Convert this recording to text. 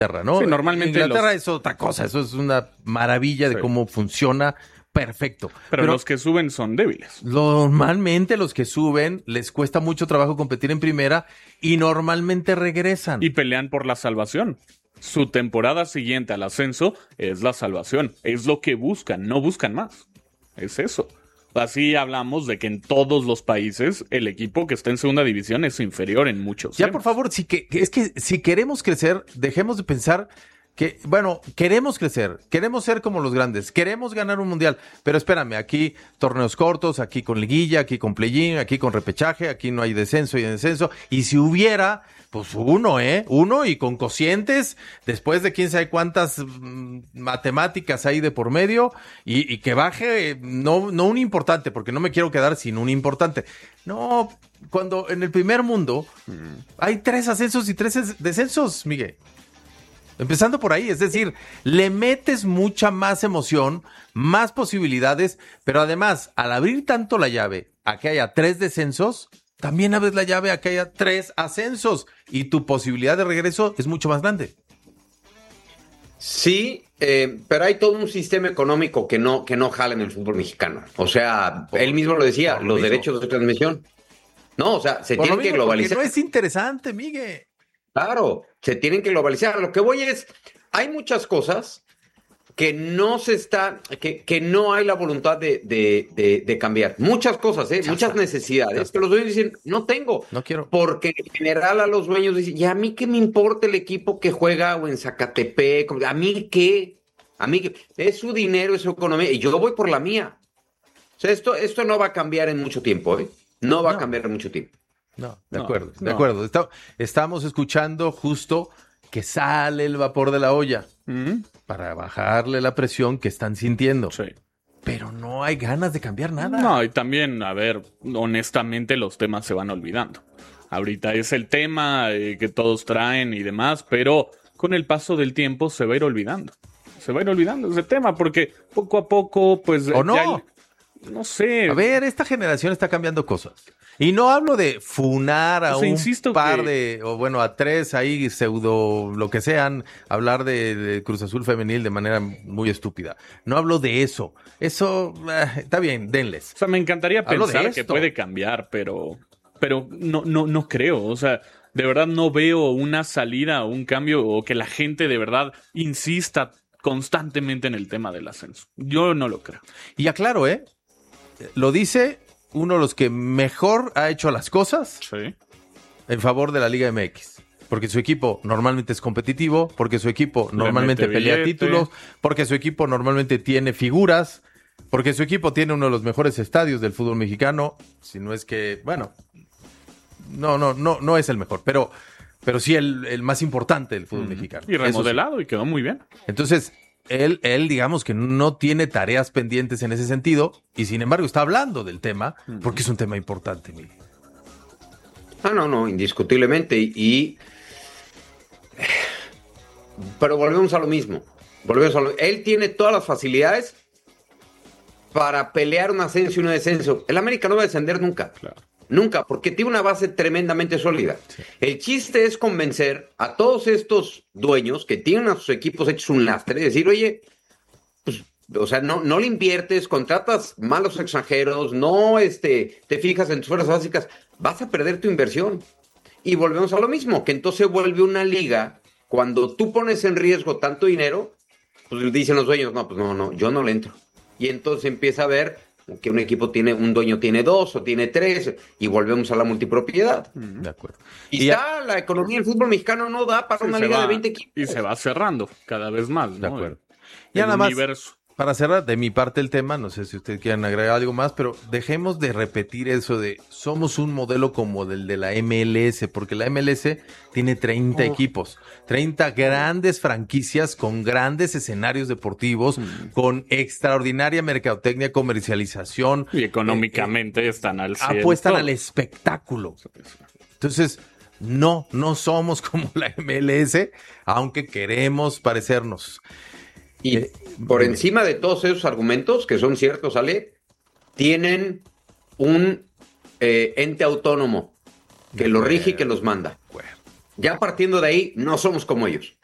¿no? Sí, normalmente Inglaterra es otra cosa, eso es una maravilla de cómo funciona. Perfecto. Pero los que suben son débiles. Normalmente los que suben les cuesta mucho trabajo competir en primera y normalmente regresan. Y pelean por la salvación. Su temporada siguiente al ascenso es la salvación. Es lo que buscan, no buscan más. Es eso. Así hablamos de que en todos los países el equipo que está en segunda división es inferior en muchos. Ya, por favor, es que si queremos crecer, dejemos de pensar que, bueno, queremos crecer, queremos ser como los grandes, queremos ganar un mundial, pero espérame, aquí torneos cortos, aquí con liguilla, aquí con play-in, aquí con repechaje, aquí no hay descenso y descenso, y si hubiera, pues uno y con cocientes, después de quién sabe cuántas matemáticas hay de por medio, y que baje, no un importante, porque no me quiero quedar sin un importante. No, cuando en el primer mundo hay 3 ascensos y 3 descensos, Miguel. Empezando por ahí, es decir, le metes mucha más emoción, más posibilidades, pero además, al abrir tanto la llave a que haya 3 descensos, también abres la llave a que haya 3 ascensos y tu posibilidad de regreso es mucho más grande. Sí, pero hay todo un sistema económico que no jala en el fútbol mexicano. O sea, él mismo lo decía, los derechos de transmisión. No, o sea, se tienen que globalizar. No es interesante, Miguel. Claro, se tienen que globalizar. Lo que voy es, hay muchas cosas que no que no hay la voluntad de cambiar. Muchas cosas, muchas necesidades. Que los dueños dicen, no tengo. No quiero. Porque en general a los dueños dicen, ¿y a mí qué me importa el equipo que juega o en Zacatepec? ¿A mí qué? Es su dinero, es su economía, y yo voy por la mía. O sea, esto no va a cambiar en mucho tiempo, ¿eh? No va a cambiar en mucho tiempo. No, de acuerdo. Estamos escuchando justo que sale el vapor de la olla para bajarle la presión que están sintiendo. Sí. Pero no hay ganas de cambiar nada. No, y también, a ver, honestamente los temas se van olvidando. Ahorita es el tema que todos traen y demás, pero con el paso del tiempo se va a ir olvidando. Se va a ir olvidando ese tema porque poco a poco, pues... ¿O no? No sé. A ver, esta generación está cambiando cosas. Y no hablo de funar a un par a 3 ahí pseudo lo que sean, hablar de Cruz Azul femenil de manera muy estúpida. No hablo de eso. Eso está bien, denles. O sea, me encantaría pensar que puede cambiar, pero no creo. O sea, de verdad no veo una salida o un cambio o que la gente de verdad insista constantemente en el tema del ascenso. Yo no lo creo. Y aclaro, lo dice uno de los que mejor ha hecho las cosas en favor de la Liga MX. Porque su equipo normalmente es competitivo, porque su equipo normalmente pelea títulos, porque su equipo normalmente tiene figuras, porque su equipo tiene uno de los mejores estadios del fútbol mexicano. Si no es que, bueno, no es el mejor, pero sí el más importante del fútbol mexicano. Y remodelado, y quedó muy bien. Entonces... Él, digamos que no tiene tareas pendientes en ese sentido y sin embargo está hablando del tema porque es un tema importante, Miguel. No, indiscutiblemente. Pero volvemos a lo mismo. Él tiene todas las facilidades para pelear un ascenso y un descenso. El América no va a descender nunca. Claro. Nunca, porque tiene una base tremendamente sólida. Sí. El chiste es convencer a todos estos dueños que tienen a sus equipos hechos un lastre y decir, oye, pues, o sea, no le inviertes, contratas malos extranjeros, no te fijas en tus fuerzas básicas, vas a perder tu inversión. Y volvemos a lo mismo, que entonces vuelve una liga, cuando tú pones en riesgo tanto dinero, pues dicen los dueños, no, yo no le entro. Y entonces empieza a ver que un equipo un dueño tiene 2 o tiene 3 y volvemos a la multipropiedad. De acuerdo. Y la economía del fútbol mexicano no da para una liga de 20 equipos. Y se va cerrando cada vez más, ¿no? De acuerdo. Ya nada más, para cerrar de mi parte el tema, no sé si ustedes quieren agregar algo más, pero dejemos de repetir eso de somos un modelo como el de la MLS, porque la MLS tiene 30 equipos, 30 grandes franquicias con grandes escenarios deportivos, con extraordinaria mercadotecnia, comercialización. Y económicamente están al 100. Apuestan al espectáculo. Entonces, no somos como la MLS, aunque queremos parecernos. Y por encima de todos esos argumentos, que son ciertos, Ale, tienen un ente autónomo que los rige y que los manda. Ya partiendo de ahí, no somos como ellos.